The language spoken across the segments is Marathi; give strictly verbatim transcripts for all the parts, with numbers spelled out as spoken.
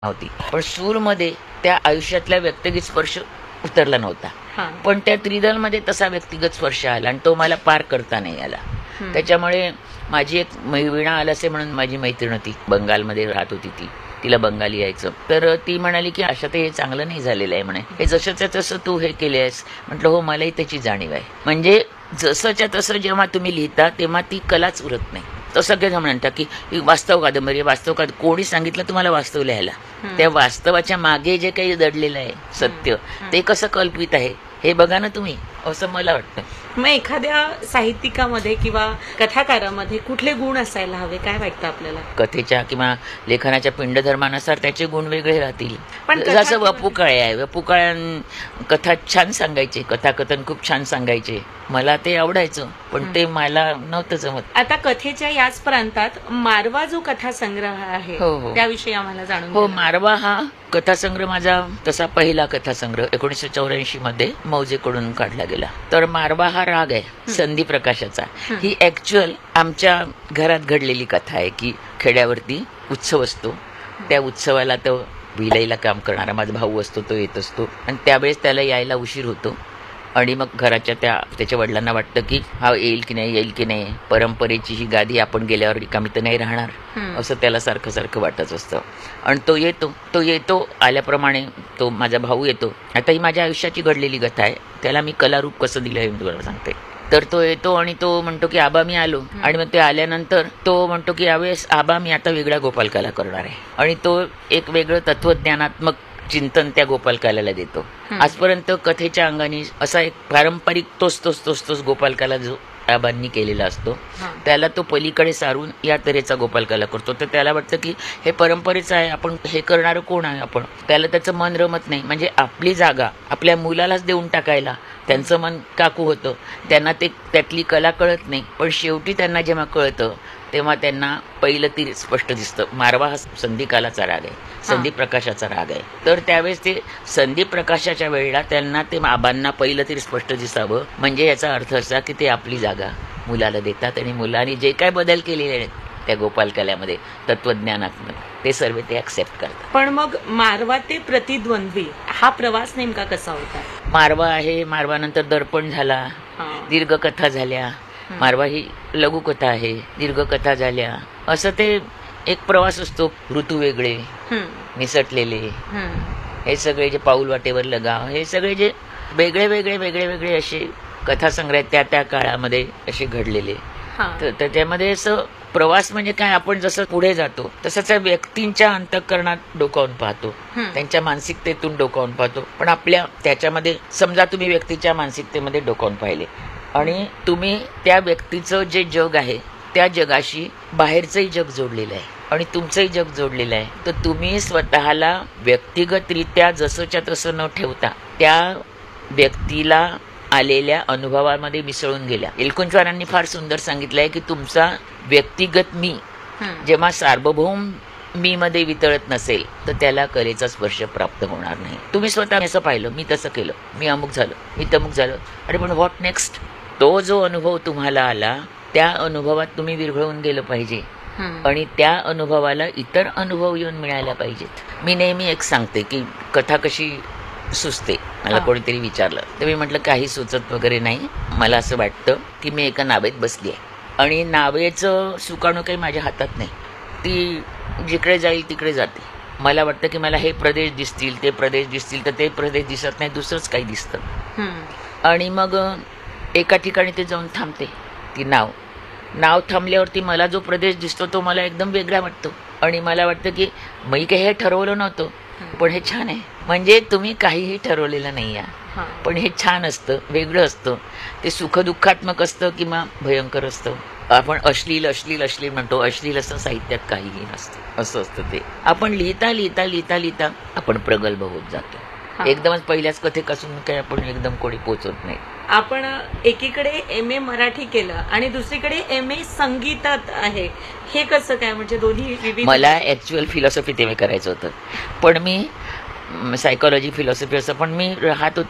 होती, पण सूरमध्ये त्या आयुष्यातल्या व्यक्तिगत स्पर्श उतरला नव्हता. हां. पण त्या त्रिदलमध्ये तसा व्यक्तिगत स्पर्श आला आणि तो मला पार करता नाही आला. हं. त्याच्यामुळे माझी एक मै- वीणा आलसे म्हणून माझी मैत्रीण होती, बंगालमध्ये राहत होती ती, तिला बंगाली यायचं. तर ती म्हणाली की अशा ते हे चांगलं नाही झालेलं आहे म्हणे, हे जसंच्या तसं तू हे केलेस. म्हटलं हो, मलाही त्याची जाणीव आहे. म्हणजे जसंच्या तसं जेव्हा तुम्ही लिहिता तेव्हा ती कलाच उरत नाही. तर सगळेजण म्हणतात की ही वास्तव कादंबरी, वास्तव काद कोणी सांगितलं तुम्हाला वास्तव लिहायला? त्या वास्तवाच्या मागे जे काही दडलेलं आहे सत्य, ते कसं कल्पित आहे हे बघा ना तुम्ही, असं मला वाटतं. मग एखाद्या साहित्यिकामध्ये किंवा कथाकारामध्ये कुठले गुण असायला हवे, काय वाटतं आपल्याला? कथेच्या किंवा लेखनाच्या पिंडधर्मानुसार त्याचे गुण वेगळे राहतील. पण कथा जसं किंवा- वपू काळे आहे, वपू काळ्यां कथा छान सांगायचे, कथाकथन खूप छान सांगायचे, मला ते आवडायचं, पण ते मला नव्हतं जमत. आता कथेच्या याच प्रांतात मारवा जो कथा संग्रह आहे, हो, हो. त्याविषयी आम्हाला जाणून हो, घ्या. मारवा हा कथासंग्रह माझा तसा पहिला कथासंग्रह एकोणीसशे चौऱ्याऐंशी मध्ये मौजेकडून काढला गेला. तर मारवा हा राग आहे संधी प्रकाशाचा. ही ऍक्च्युअल आमच्या घरात घडलेली कथा आहे की खेड्यावरती उत्सव असतो, त्या उत्सवाला तो भिलाईला काम करणारा माझा भाऊ असतो, तो येत असतो आणि त्यावेळेस त्याला यायला उशीर होतो आणि मग घराच्या त्या त्याच्या वडिलांना वाटतं की हा येईल की नाही येईल की नाही, परंपरेची ही गादी आपण गेल्यावर रिकामी तर नाही राहणार, असं त्याला सारखं सारखं वाटत असतं. आणि तो येतो तो येतो आल्याप्रमाणे तो माझा भाऊ येतो. आता ही माझ्या आयुष्याची घडलेली कथा आहे, त्याला मी कलारूप कसं दिलं आहे मी तुम्हाला सांगते. तर तो येतो आणि तो म्हणतो की आबा मी आलो, आणि मग ते आल्यानंतर तो म्हणतो की यावेळेस आबा मी आता वेगळ्या गोपालकाला करणार आहे, आणि तो एक वेगळं तत्वज्ञानात्मक चिंतन त्या गोपालकाला देतो. आजपर्यंत कथेच्या अंगाने असा एक पारंपरिक तोच तोच तोच तोच गोपालकाला जो आबांनी केलेला असतो, त्याला तो पलीकडे सारून या तऱ्हेचा गोपालकाला करतो. तर त्याला वाटतं की हे परंपरेचं आहे, आपण हे करणारं कोण आहे आपण, त्याला त्याचं मन रमत नाही. म्हणजे आपली जागा आपल्या मुलालाच देऊन टाकायला त्यांचं मन काकू होतं. त्यांना ते त्यातली कला कळत नाही, पण शेवटी त्यांना जेव्हा कळतं तेव्हा त्यांना पहिलं ती स्पष्ट दिसतं. मारवा हा संधिकालाचा राग आहे, संधी प्रकाशाचा राग आहे. तर त्यावेळेस ते संधी प्रकाशाच्या वेळेला त्यांना ते आबांना पहिलं तरी स्पष्ट दिसावं, म्हणजे याचा अर्थ असा की ते आपली जागा मुलाला देतात आणि मुलांनी जे काय बदल केलेले आहेत त्या गोपालकल्यामध्ये तत्वज्ञानात्मक, ते सर्व ते ऍक्सेप्ट करतात. पण मग मारवा ते प्रतिद्वंद्वी हा प्रवास नेमका कसा होता? मारवा आहे, मारवानंतर दर्पण झाला, हां. दीर्घकथा झाल्या. मारवा ही लघुकथा आहे, दीर्घकथा झाल्या. असं ते एक प्रवास असतो. ऋतू वेगळे हं, निसटलेले, हं. हे सगळे जे पाऊल वाटेवरलं गाव, हे सगळे जे वेगळे वेगळे वेगळे वेगळे असे कथासंग्रह त्या त्या काळामध्ये असे घडलेले. हां. तर त्याच्यामध्ये असं प्रवास म्हणजे काय, आपण जसं पुढे जातो तसं त्या व्यक्तींच्या अंतःकरणात डोकावून पाहतो, त्यांच्या मानसिकतेतून डोकावून पाहतो. पण आपल्या त्याच्यामध्ये समजा तुम्ही व्यक्तीच्या मानसिकतेमध्ये डोकावून पाहिले आणि तुम्ही त्या व्यक्तीचं जे जग आहे त्या जगाशी बाहेरचंही जग जोडलेलं आहे आणि तुमचंही जग जोडलेलं आहे, तर तुम्ही स्वतःला व्यक्तिगतरित्या जसंच्या तसं न ठेवता त्या व्यक्तीला आलेल्या अनुभवामध्ये मिसळून गेल्या. एलकुंचवारांनी फार सुंदर सांगितलंय की तुमचा व्यक्तिगत मी जेव्हा सार्वभौम मी मध्ये वितळत नसेल तर त्याला कलेचा स्पर्श प्राप्त होणार नाही. तुम्ही स्वतः असं पाहिलं, मी तसं केलं, मी अमुक झालं, मी तमुक झालं, अरे पण व्हॉट नेक्स्ट? तो जो अनुभव तुम्हाला आला त्या अनुभवात तुम्ही विरघळून गेलं पाहिजे आणि त्या अनुभवाला इतर अनुभव येऊन मिळायला पाहिजेत. मी नेहमी एक सांगते की कथा कशी सुचते. मला कोणीतरी विचारलं तर मी म्हटलं काही सुचत वगैरे नाही. मला असं वाटतं की मी एका नावेत बसली आहे आणि नावेचं सुकाणू काही माझ्या हातात नाही, ती जिकडे जाईल तिकडे जाते. मला वाटतं की मला हे प्रदेश दिसतील, ते प्रदेश दिसतील, तर ते प्रदेश दिसत नाही, दुसरंच काही दिसतं. आणि मग एका ठिकाणी ते जाऊन थांबते ती नाव. नाव थांबल्यावरती मला जो प्रदेश दिसतो तो मला एकदम वेगळा वाटतो आणि मला वाटतं की मी काही हे ठरवलं नव्हतं, पण हे छान आहे. म्हणजे तुम्ही काहीही ठरवलेलं नाही आहे, पण हे छान असतं, वेगळं असतं. ते सुखदुःखात्मक असतं किंवा भयंकर असतं. आपण अश्लील अश्लील अश्लील म्हणतो, अश्लील असं साहित्यात काहीही नसतं, असं असतं ते. आपण लिहिता लिहिता लिहिता लिहिता आपण प्रगल्भ होत जातो. एकदमच पहिल्याच कथेपासून काही आपण एकदम कोणी पोचत नाही. आपण एकीकडे एम ए मराठी केलं आणि दुसरीकडे एम ए संगीतात आहे, हे कसं काय? म्हणजे दोन्ही विविध. मला ऍक्च्युअल फिलॉसॉफी ते करायचं होतं, पण मी सायकोलॉजी फिलॉसॉफी असं, पण मी राहत होती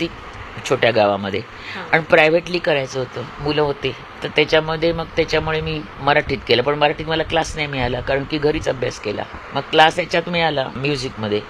छोट्या गावामध्ये. हा. आणि प्रायव्हेटली करायचं होतं, मुलं होते, तर त्याच्यामध्ये मग त्याच्यामुळे मी मराठीत केलं. पण मराठीत मला क्लास नाही मिळाला, कारण की घरीच अभ्यास केला. मग क्लास याच्यात मिळाला म्युझिकमध्ये.